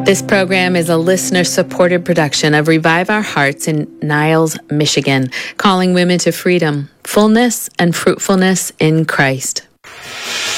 This program is a listener-supported production of Revive Our Hearts in Niles, Michigan, calling women to freedom, fullness, and fruitfulness in Christ.